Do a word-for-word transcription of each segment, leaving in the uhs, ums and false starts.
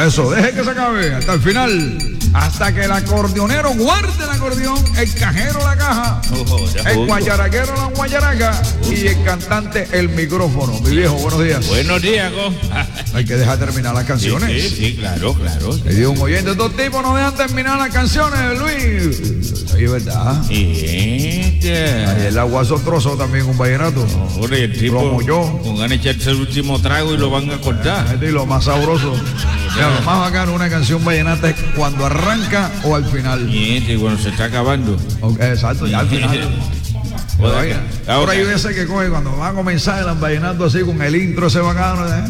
Eso, deje que se acabe hasta el final. Hasta que el acordeonero guarde el acordeón, el cajero la caja, Ojo, el guayaraquero la guayaraca y el cantante el micrófono. Mi viejo, buenos días. Buenos días, compa. Hay que dejar terminar las canciones. Sí, sí, sí, claro, claro. Le digo un oyente, estos tipos no dejan terminar las canciones, Luis. Oye, ¿verdad? Esta. Ayer el aguazo trozó también un vallenato. Ahora el tipo Lo molló. con ganas de echarse el último trago y lo van a cortar. Este es lo más sabroso. Mira, lo más bacano una canción vallenata es cuando arranca o al final. Y este cuando se está acabando. Okay, exacto, ya al final. Pero, oiga, Ah, ahora ok. yo sé que coge cuando va a comenzar el vallenato así con el intro ese bacano. ¿eh?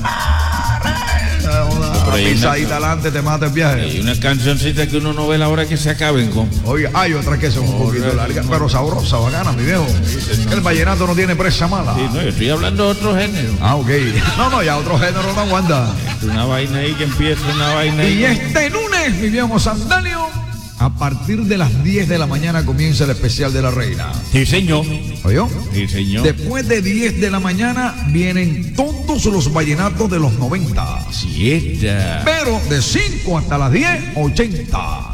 Una hay una- pisadita adelante te mata el viaje. Hay unas cancioncitas que uno no ve la hora que se acaben, compa. Oiga, hay otras que son un poquito Correcto, largas, no. pero sabrosa, bacana, mi viejo. El vallenato no tiene presa mala. Sí, no, yo estoy hablando de otro género. Ah, ok. No, no, ya otro género no aguanta. Una vaina ahí que empieza una vaina Y ahí. este lunes, mi viejo Sandalio, a partir de las diez de la mañana comienza el especial de la reina. Sí, señor. ¿Oyó? Sí, señor. Después de diez de la mañana vienen todos los vallenatos de los noventa. Quieta. Pero de cinco hasta las diez, ochenta.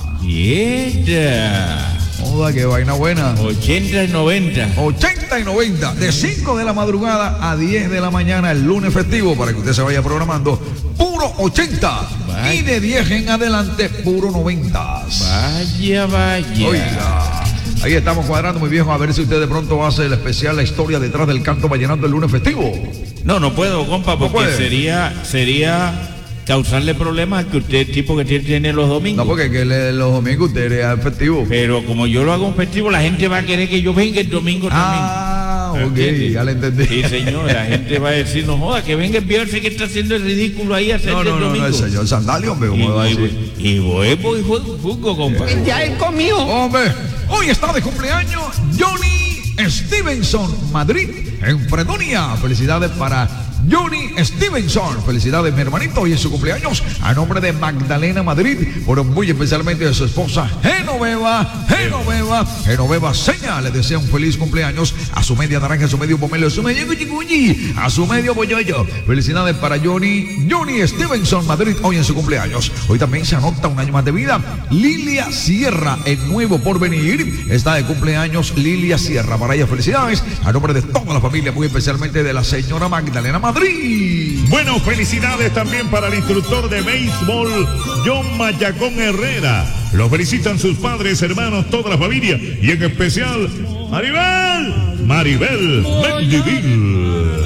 Quieta. Joda, qué vaina buena. ochenta y noventa. ochenta y noventa. De cinco de la madrugada a diez de la mañana el lunes festivo, para que usted se vaya programando. Puro ochenta. Vaya. Y de diez en adelante, puro noventa. Vaya, vaya. Oiga, ahí estamos cuadrando, muy viejo, a ver si usted de pronto hace el especial La historia detrás del canto vallenato del lunes festivo. No, no puedo, compa, porque puede. sería, sería causarle problemas que usted, tipo que tiene, tiene los domingos. No, porque que le- los domingos usted es el festivo. Pero como yo lo hago un festivo, la gente va a querer que yo venga el domingo Ah, también. ok, ¿Entiende? ya le entendí. Sí, señor, la gente va a decir, no joda, que venga el viernes que está haciendo el ridículo ahí a hacer No, el no, no, domingo. no, el señor Sandalio, hombre, y, ¿cómo va a y, decir? y voy, voy, voy, fútbol, compa. Ya él comió. Hombre, hoy está de cumpleaños Johnny Stevenson, Madrid, en Fredonia. Felicidades para Johnny Stevenson. Felicidades, mi hermanito, hoy es su cumpleaños. A nombre de Magdalena Madrid, pero muy especialmente de su esposa Genoveva, Genoveva, Genoveva Seña. Le desea un feliz cumpleaños a su media naranja, a su medio pomelo, a su medio cuchicuchi, a su medio boyoyo. Felicidades para Johnny, Johnny Stevenson, Madrid, hoy en su cumpleaños. Hoy también se anota un año más de vida. Lilia Sierra, el nuevo porvenir, está de cumpleaños Lilia Sierra. Para ella, felicidades. A nombre de toda la familia, muy especialmente de la señora Magdalena Madrid. Bueno, felicidades también para el instructor de béisbol, John Mayacón Herrera. Lo felicitan sus padres, hermanos, toda la familia y en especial Maribel, Maribel Mendivil.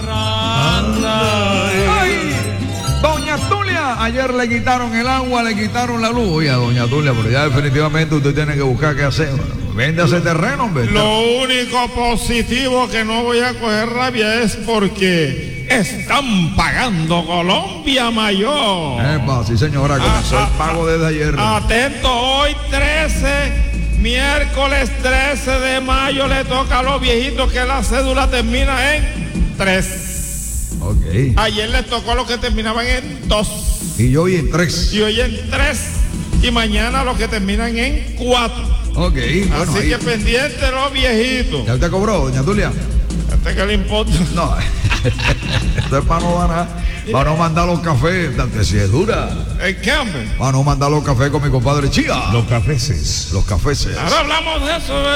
¡Ay! Doña Tulia, ayer le quitaron el agua, le quitaron la luz. Oye, doña Tulia, pero ya definitivamente usted tiene que buscar qué hacer. Vende ese terreno, hombre. Lo único positivo que no voy a coger rabia es porque están pagando Colombia Mayor. Epa, sí, señora, comenzó el pago desde ayer. Atento, hoy trece, miércoles trece de mayo le toca a los viejitos que la cédula termina en tres. Ok. Ayer les tocó a los que terminaban en dos. Y yo hoy en tres. Y hoy en tres. Y mañana a los que terminan en cuatro. Ok, bueno, Así ahí. que pendiente los viejitos. ¿Ya usted cobró, doña Tulia? ¿A usted qué le importa? No, esto es para no dar nada. Para no mandar los cafés, que si es dura. ¿El qué, hombre? Para no mandar los cafés con mi compadre Chía. Los cafeces. Los cafés. Ahora hablamos de eso.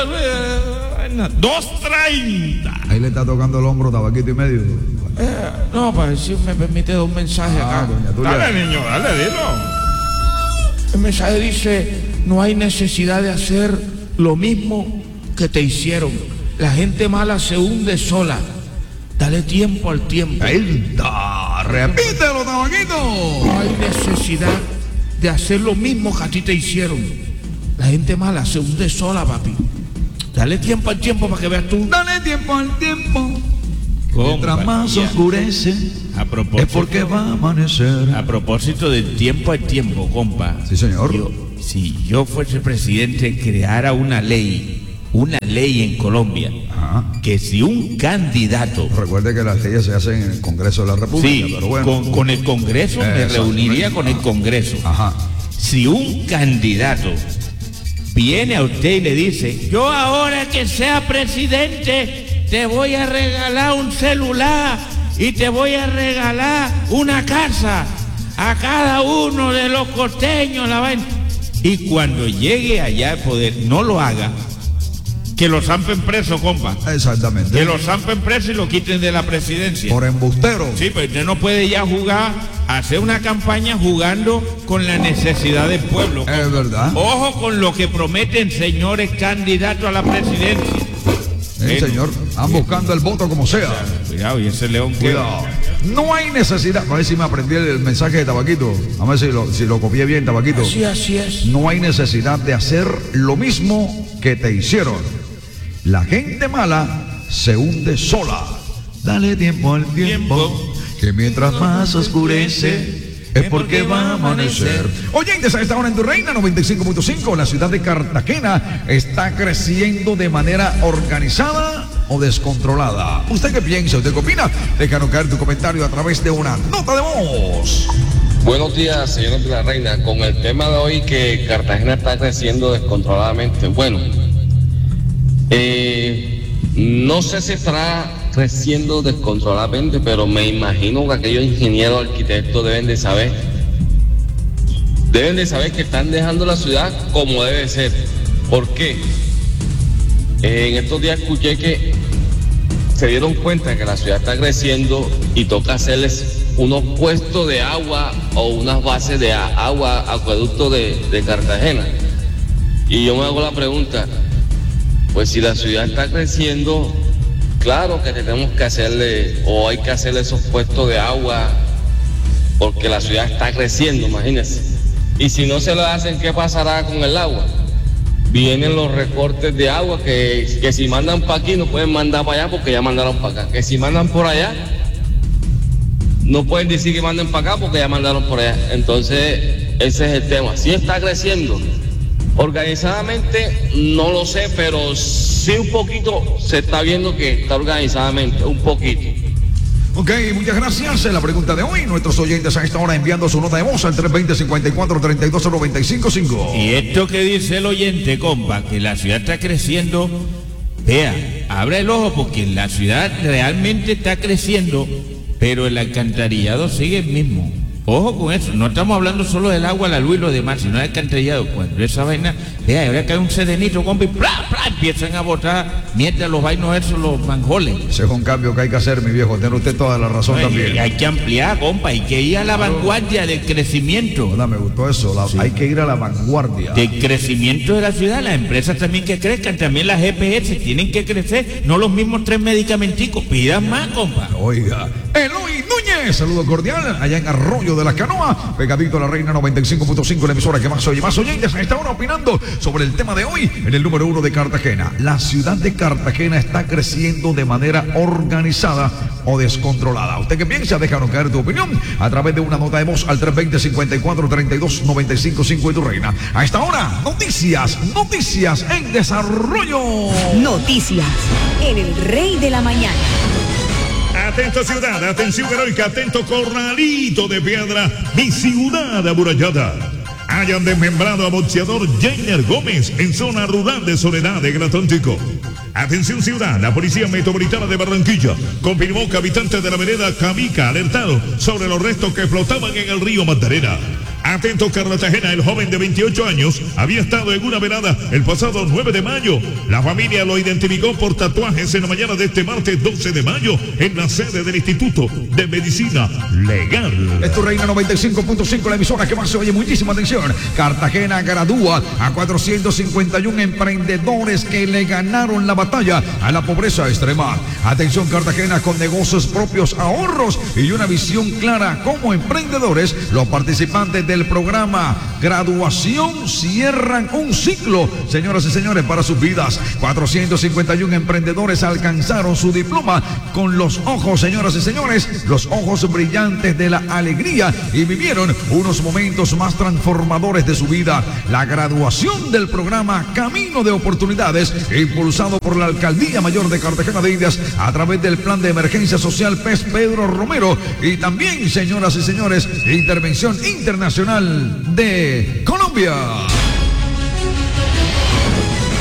dos treinta. Ahí le está tocando el hombro, tabaquito y medio. Eh, no, para si me permite dar un mensaje Ah, acá. doña Tulia. Dale, niño, dale, dilo. El mensaje dice, no hay necesidad de hacer lo mismo que te hicieron. La gente mala se hunde sola. Dale tiempo al tiempo. Ahí está. Repítelo, tabaquito. No hay necesidad de hacer lo mismo que a ti te hicieron. La gente mala se hunde sola, papi. Dale tiempo al tiempo para que veas tú. Dale tiempo al tiempo. Mientras Compa, más ya. oscurece, A propósito, es porque va a amanecer. a propósito del tiempo al tiempo, compa. Sí, señor. Yo- si yo fuese presidente, creara una ley, una ley en Colombia, Ajá. que si un candidato, Recuerde que las leyes se hacen en el Congreso de la República, sí, pero bueno. con, con el Congreso, me Exacto. reuniría con el Congreso. Ajá. Si un candidato viene a usted y le dice, yo ahora que sea presidente te voy a regalar un celular y te voy a regalar una casa, a cada uno de los costeños la vaina. Y cuando llegue allá al poder, no lo haga. Que lo zampen preso, compa. Exactamente. Que lo zampen preso y lo quiten de la presidencia. Por embustero. Sí, pero usted no puede ya jugar, hacer una campaña jugando con la necesidad del pueblo. Compa. Es verdad. Ojo con lo que prometen señores candidatos a la presidencia. Sí, eh, señor. Están buscando el voto como sea. Cuidado, y ese león que... Cuidado. No hay necesidad. A ver si me aprendí el mensaje de Tabaquito. A ver si lo, si lo copié bien, Tabaquito. Así, así es. No hay necesidad de hacer lo mismo que te hicieron. La gente mala se hunde sola. Dale tiempo al tiempo, tiempo. Que mientras más oscurece es porque va a amanecer. Oyentes, a esta hora en tu reina noventa y cinco punto cinco, la ciudad de Cartagena está creciendo de manera organizada o descontrolada. ¿Usted qué piensa? ¿Usted qué opina? Déjanos caer tu comentario a través de una nota de voz. Buenos días, señores de la reina. Con el tema de hoy que Cartagena está creciendo descontroladamente. Bueno, eh, no sé si estará creciendo descontroladamente, pero me imagino que aquellos ingenieros, arquitectos deben de saber, deben de saber que están dejando la ciudad como debe ser. ¿Por qué? Eh, en estos días escuché que se dieron cuenta que la ciudad está creciendo y toca hacerles unos puestos de agua o unas bases de agua, acueducto de, de Cartagena. Y yo me hago la pregunta, pues si la ciudad está creciendo, claro que tenemos que hacerle, o hay que hacerle esos puestos de agua, porque la ciudad está creciendo, imagínense. Y si no se lo hacen, ¿qué pasará con el agua? Vienen los recortes de agua, que, que si mandan para aquí no pueden mandar para allá porque ya mandaron para acá. Que si mandan por allá, no pueden decir que manden para acá porque ya mandaron por allá. Entonces, ese es el tema. Si está creciendo organizadamente, no lo sé, pero sí un poquito se está viendo que está organizadamente, un poquito. Ok, muchas gracias. La pregunta de hoy, nuestros oyentes a esta hora enviando su nota de voz al tres veinte, cincuenta y cuatro, treinta y dos, noventa y cinco cinco. Y esto que dice el oyente, compa, que la ciudad está creciendo, vea, abre el ojo porque la ciudad realmente está creciendo, pero el alcantarillado sigue el mismo. Ojo con eso, no estamos hablando solo del agua, la luz y lo demás, sino del alcantarillado. Cuando esa vaina, vea, ahora cae un serenito, compa, y ¡plá, plá! Empiezan a botar mientras los vainos esos, los manjoles. Ese es un cambio que hay que hacer, mi viejo. Tiene usted toda la razón. No, también. Y hay que ampliar, compa, hay que ir a la claro. vanguardia del crecimiento. No, me gustó eso, la, sí. Hay que ir a la vanguardia. Del crecimiento de la ciudad, las empresas también que crezcan, también las G P S tienen que crecer, no los mismos tres medicamenticos, pidan más, compa. Oiga, Eloy Núñez, saludo cordial, allá en Arroyo de la Canoa, pegadito a la reina noventa y cinco punto cinco, la emisora que más oye, más oyentes a esta hora opinando sobre el tema de hoy en el número uno de Cartagena. La ciudad de Cartagena está creciendo de manera organizada o descontrolada. ¿Usted qué piensa? Déjanos caer tu opinión a través de una nota de voz al tres veinte, cincuenta y cuatro, treinta y dos, noventa y cinco cinco de tu reina. A esta hora, noticias, noticias en desarrollo. Noticias en el Rey de la Mañana. Atento ciudad, atención heroica, atento Corralito de Piedra, mi ciudad amurallada. Hayan desmembrado a boxeador Jainer Gómez en zona rural de Soledad de Gran Atlántico. Atención ciudad, la Policía Metropolitana de Barranquilla confirmó que habitantes de la vereda Camica alertaron sobre los restos que flotaban en el río Magdalena. Atento Cartagena, el joven de veintiocho años había estado en una velada el pasado nueve de mayo. La familia lo identificó por tatuajes en la mañana de este martes doce de mayo en la sede del Instituto de Medicina Legal. Es tu reina noventa y cinco punto cinco, la emisora que más se oye. Muchísima atención. Cartagena gradúa a cuatrocientos cincuenta y uno emprendedores que le ganaron la batalla a la pobreza extrema. Atención Cartagena, con negocios propios, ahorros y una visión clara como emprendedores, los participantes del programa Graduación cierran un ciclo, señoras y señores, para sus vidas. cuatrocientos cincuenta y uno emprendedores alcanzaron su diploma con los ojos, señoras y señores, los ojos brillantes de la alegría y vivieron unos momentos más transformadores de su vida. La graduación del programa Camino de Oportunidades, impulsado por la Alcaldía Mayor de Cartagena de Indias a través del Plan de Emergencia Social P E S Pedro Romero y también, señoras y señores, Intervención Internacional de Colombia.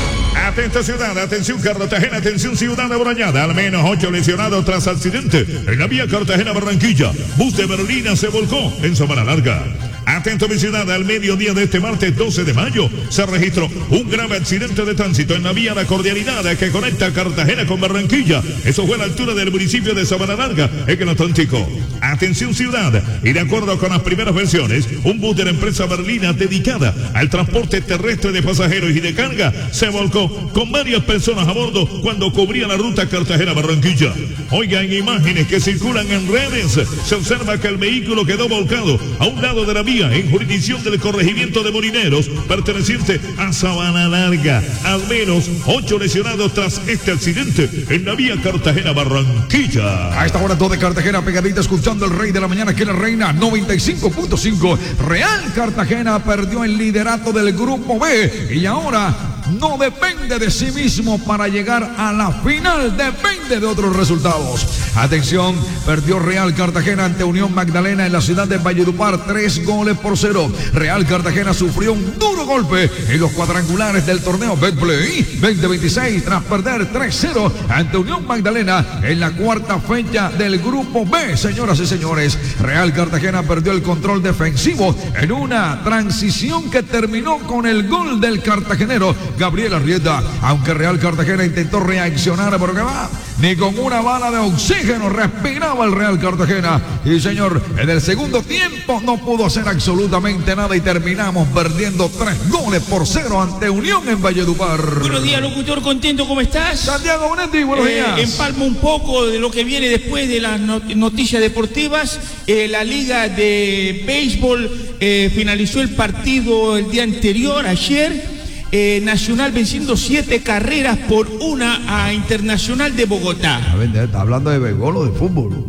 Atenta ciudad, atención Cartagena, atención ciudad abroñada. Al menos ocho lesionados tras accidente en la vía Cartagena-Barranquilla. Bus de Berlina se volcó en Sabana Larga. Atento mi ciudad, al mediodía de este martes doce de mayo se registró un grave accidente de tránsito en la vía La Cordialidad que conecta Cartagena con Barranquilla. Eso fue a la altura del municipio de Sabana Larga, en el Atlántico. Atención ciudad, y de acuerdo con las primeras versiones, un bus de la empresa Berlina dedicada al transporte terrestre de pasajeros y de carga se volcó con varias personas a bordo cuando cubría la ruta Cartagena-Barranquilla. Oiga, en imágenes que circulan en redes se observa que el vehículo quedó volcado a un lado de la vía en jurisdicción del corregimiento de Molineros, perteneciente a Sabana Larga. Al menos ocho lesionados tras este accidente en la vía Cartagena-Barranquilla. A esta hora todo de Cartagena pegadita escuchando el Rey de la Mañana, que es la Reina noventa y cinco punto cinco. Real Cartagena perdió el liderato del Grupo B y ahora no depende de sí mismo para llegar a la final, depende de otros resultados. Atención, perdió Real Cartagena ante Unión Magdalena en la ciudad de Valledupar, tres goles por cero. Real Cartagena sufrió un duro golpe en los cuadrangulares del torneo Betplay veinte veintiséis tras perder tres cero ante Unión Magdalena en la cuarta fecha del Grupo B. Señoras y señores, Real Cartagena perdió el control defensivo en una transición que terminó con el gol del cartagenero Gabriel Arrieta. Aunque Real Cartagena intentó reaccionar, pero que va, ni con una bala de oxígeno respiraba el Real Cartagena. Y señor, en el segundo tiempo no pudo hacer absolutamente nada y terminamos perdiendo tres goles por cero ante Unión en Valledupar. Buenos días, locutor, contento, ¿cómo estás? Santiago Bonetti, buenos eh, días. Empalmo un poco de lo que viene después de las not noticias deportivas. Eh, la liga de béisbol eh, finalizó el partido el día anterior, ayer. Eh, Nacional venciendo siete carreras por una a Internacional de Bogotá. A ver, ¿está hablando de béisbol o de fútbol?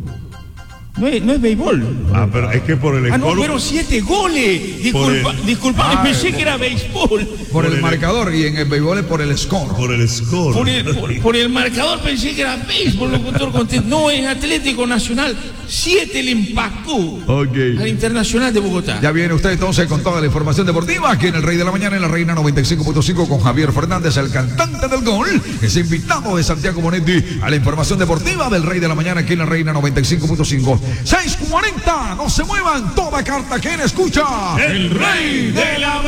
No es, no es béisbol. Ah, pero es que por el Ah, no, escolo... pero siete goles. Disculpa, el... disculpa, Ah, pensé que era béisbol. Por, Por el, el- marcador y en el béisbol es por el score. Por el score. Por el, por, por el marcador pensé que era béisbol, locutor contento. No, es Atlético Nacional. Siete le empacó Ok. al Internacional de Bogotá. Ya viene usted entonces con toda la información deportiva aquí en el Rey de la Mañana, en la Reina noventa y cinco punto cinco con Javier Fernández, el cantante del gol. Es invitado de Santiago Bonetti a la información deportiva del Rey de la Mañana aquí en la Reina noventa y cinco punto cinco. seis cuarenta, no se muevan, toda Cartagena escucha El Rey de la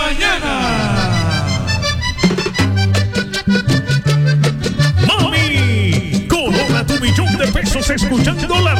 Mañana. Mami, corona tu millón de pesos escuchando la